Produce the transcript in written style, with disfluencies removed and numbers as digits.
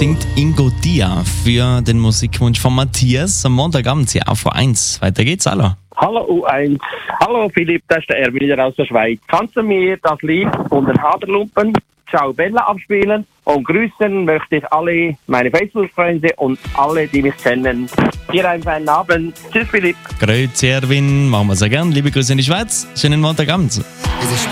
singt Ingo Dia für den Musikwunsch von Matthias am Montagabend hier auf U1. Weiter geht's, hallo. Hallo U1, hallo Philipp, das ist der Erwin wieder aus der Schweiz. Kannst du mir das Lied von den Haderlumpen, Ciao Bella, abspielen? Und grüßen möchte ich alle meine Facebook-Freunde und alle, die mich kennen. Dir einen feinen Abend. Tschüss Philipp. Grüezi Erwin, machen wir sehr gern. Liebe Grüße in die Schweiz. Schönen Montagabend.